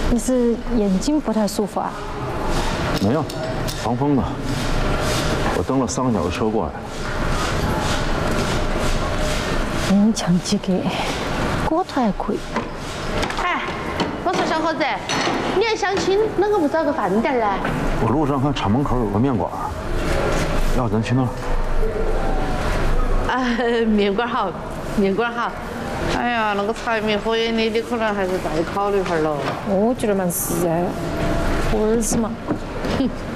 你是眼睛不太舒服啊？ 没有，防风的。我蹬了3个小时车过来。 勉强及格，过头还可以。 哎，我说小伙子，你要相亲，啷个不找个饭店呢？ 我路上看厂门口有个面馆，要咱去那儿。 啊，面馆好，面馆好。哎呀，那个柴米油盐的，你可能还是再考虑会儿喽。 我觉得蛮实在的，我儿子嘛。 哼。